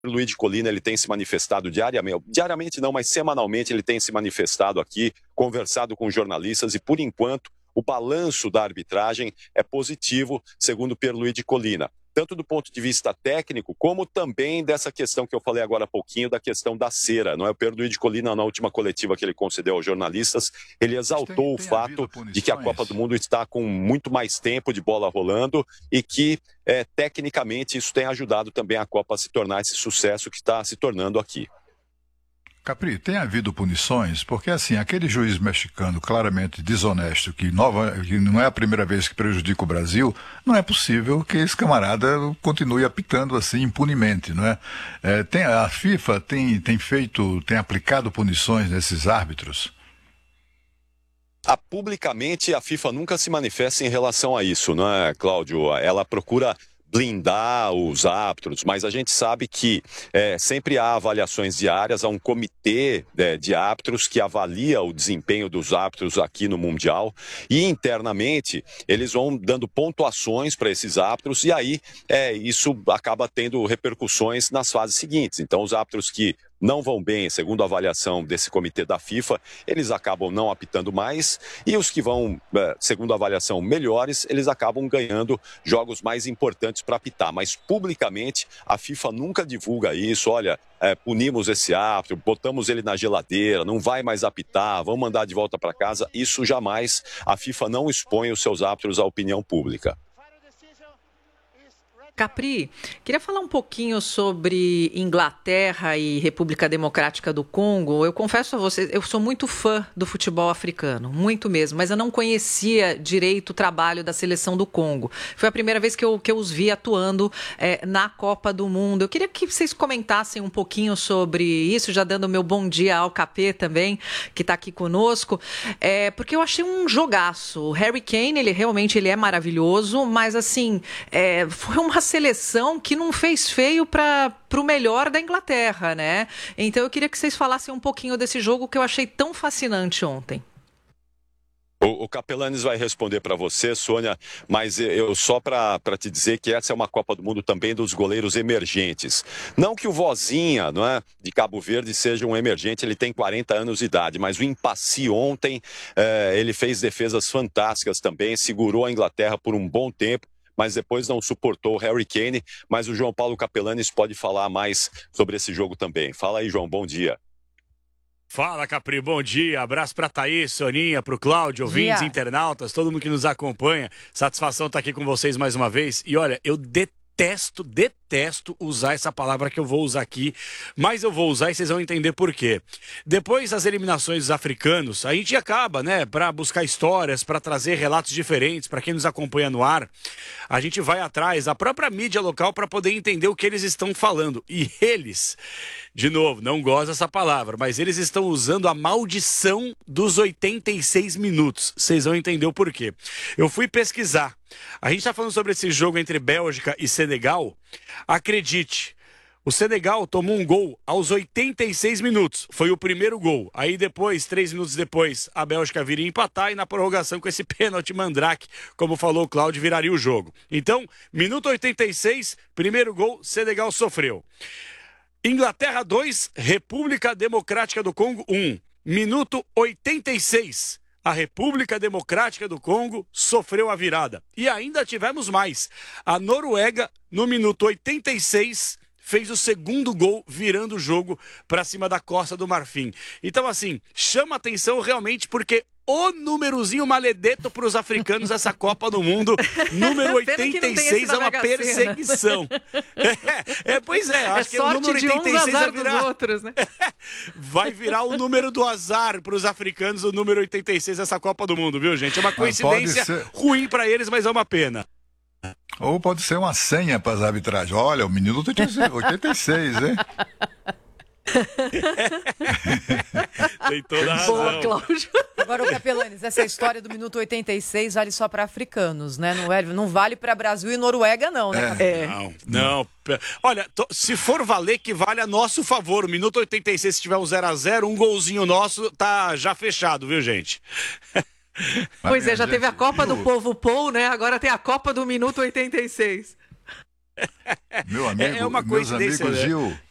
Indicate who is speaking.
Speaker 1: Luiz Colina, ele tem se manifestado diariamente não, mas semanalmente ele tem se manifestado aqui, conversado com jornalistas e, por enquanto, o balanço da arbitragem é positivo, segundo Pierluigi Collina. Tanto do ponto de vista técnico, como também dessa questão que eu falei agora há pouquinho, da questão da cera. Não é? O Pierluigi Collina, na última coletiva que ele concedeu aos jornalistas, ele exaltou o fato de que a Copa do Mundo está com muito mais tempo de bola rolando e que, tecnicamente, isso tem ajudado também a Copa a se tornar esse sucesso que está se tornando aqui.
Speaker 2: Capri, tem havido punições? Porque, assim, aquele juiz mexicano claramente desonesto, que não é a primeira vez que prejudica o Brasil, não é possível que esse camarada continue apitando assim impunemente, não é? A FIFA tem aplicado punições nesses árbitros?
Speaker 1: Publicamente, a FIFA nunca se manifesta em relação a isso, não é, Cláudio? Ela procura blindar os árbitros, mas a gente sabe que sempre há avaliações diárias, há um comitê de árbitros que avalia o desempenho dos árbitros aqui no Mundial e internamente eles vão dando pontuações para esses árbitros e aí isso acaba tendo repercussões nas fases seguintes. Então os árbitros que não vão bem, segundo a avaliação desse comitê da FIFA, eles acabam não apitando mais e os que vão, segundo a avaliação, melhores, eles acabam ganhando jogos mais importantes para apitar. Mas publicamente a FIFA nunca divulga isso, olha, punimos esse árbitro, botamos ele na geladeira, não vai mais apitar, vamos mandar de volta para casa. Isso jamais, a FIFA não expõe os seus árbitros à opinião pública.
Speaker 3: Capri, queria falar um pouquinho sobre Inglaterra e República Democrática do Congo. Eu confesso a você, eu sou muito fã do futebol africano, muito mesmo, mas eu não conhecia direito o trabalho da seleção do Congo. Foi a primeira vez que eu os vi atuando na Copa do Mundo. Eu queria que vocês comentassem um pouquinho sobre isso, já dando o meu bom dia ao Capê também, que está aqui conosco, porque eu achei um jogaço. O Harry Kane, ele é maravilhoso, mas assim, foi uma seleção que não fez feio para o melhor da Inglaterra, né? Então eu queria que vocês falassem um pouquinho desse jogo que eu achei tão fascinante ontem.
Speaker 1: O Capelanes vai responder para você, Sônia, mas eu só para te dizer que essa é uma Copa do Mundo também dos goleiros emergentes. Não que o Vozinha, não é, de Cabo Verde seja um emergente, ele tem 40 anos de idade, mas o Impassi ontem, ele fez defesas fantásticas também, segurou a Inglaterra por um bom tempo, mas depois não suportou o Harry Kane, mas o João Paulo Capelanes pode falar mais sobre esse jogo também. Fala aí, João, bom dia.
Speaker 4: Fala, Capri, bom dia, abraço pra Thaís, Soninha, pro Cláudio, ouvintes, internautas, todo mundo que nos acompanha, satisfação estar aqui com vocês mais uma vez, e olha, eu detesto usar essa palavra que eu vou usar aqui, mas eu vou usar e vocês vão entender por quê. Depois das eliminações dos africanos, a gente acaba, né, para buscar histórias, para trazer relatos diferentes, para quem nos acompanha no ar, a gente vai atrás da própria mídia local para poder entender o que eles estão falando. E eles, de novo, não gosto dessa palavra, mas eles estão usando a maldição dos 86 minutos. Vocês vão entender o porquê. Eu fui pesquisar. A gente está falando sobre esse jogo entre Bélgica e Senegal. Acredite, o Senegal tomou um gol aos 86 minutos. Foi o primeiro gol. Aí depois, 3 minutos depois, a Bélgica viria empatar e na prorrogação com esse pênalti mandrake, como falou o Cláudio, viraria o jogo. Então, minuto 86, primeiro gol, Senegal sofreu. Inglaterra 2, República Democrática do Congo 1. Minuto 86. A República Democrática do Congo sofreu a virada. E ainda tivemos mais. A Noruega, no minuto 86, fez o segundo gol, virando o jogo para cima da Costa do Marfim. Então, assim, chama atenção realmente porque o númerozinho maledeto para os africanos essa Copa do Mundo, número 86 é uma perseguição. Pois é, acho que o número 86 vai virar,
Speaker 3: outros, né?
Speaker 4: Vai virar o número do azar para os africanos, o número 86 dessa Copa do Mundo, viu, gente? É uma coincidência ruim para eles, mas é uma pena.
Speaker 2: Ou pode ser uma senha para as arbitragens. Olha, o minuto 86, hein?
Speaker 4: Tem toda a razão.
Speaker 3: Boa, Cláudio.
Speaker 5: Agora, o Capelanes, essa história do minuto 86 vale só para africanos, né? Não vale para Brasil e Noruega, não, né?
Speaker 4: Não. Olha, se for valer, que vale a nosso favor. O minuto 86, se tiver um 0-0, um golzinho nosso, tá já fechado, viu, gente?
Speaker 3: Pois já teve a Copa do Povo Pou, né? Agora tem a Copa do Minuto 86.
Speaker 2: Meu amigo,
Speaker 4: é uma
Speaker 2: meus amigos,
Speaker 4: né?
Speaker 2: Gil,